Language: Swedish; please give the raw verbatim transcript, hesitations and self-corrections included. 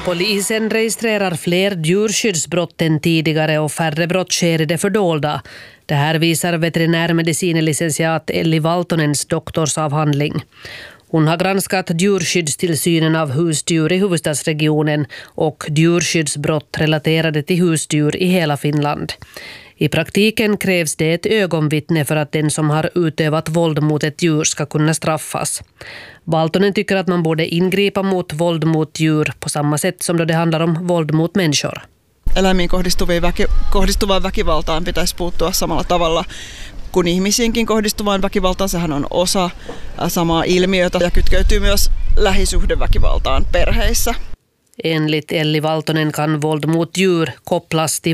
Polisen registrerar fler djurskyddsbrott än tidigare och färre brott sker i det fördolda. Det här visar veterinärmedicinlicentiat Elli Valtonens doktorsavhandling. Hon har granskat djurskyddstillsynen av husdjur i huvudstadsregionen och djurskyddsbrott relaterade till husdjur i hela Finland. I praktiken krävs det ett ögonvittne för att den som har utövat våld mot ett djur ska kunna straffas. Valtonen tycker att man borde ingripa mot våld mot djur på samma sätt som då det handlar om våld mot människor. Eläimiin väki, kohdistuvaan väkivaltaan pitäisi puuttua samalla tavalla kuin ihmisiinkin kohdistuvaan väkivaltaan. Sehän on osa samaa ilmiötä ja kytkeytyy myös lähisuhdeväkivaltaan perheissä. Enligt Elli Valtonen kan våld mot djur kopplas till